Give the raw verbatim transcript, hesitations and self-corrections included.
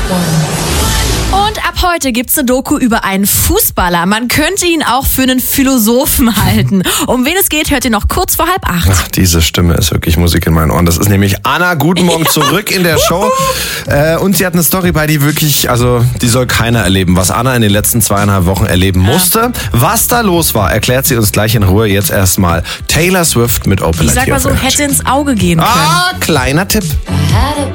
Und ab heute gibt's eine Doku über einen Fußballer. Man könnte ihn auch für einen Philosophen halten. Um wen es geht, hört ihr noch kurz vor halb acht. Ach, diese Stimme ist wirklich Musik in meinen Ohren. Das ist nämlich Anna. Guten Morgen zurück in der Show. Äh, und sie hat eine Story bei, die wirklich, also die soll keiner erleben, was Anna in den letzten zweieinhalb Wochen erleben musste. Was da los war, erklärt sie uns gleich in Ruhe. Jetzt erstmal Taylor Swift mit Open Ich sag mal so, hätte ins Auge gehen können. Ah, kleiner Tipp.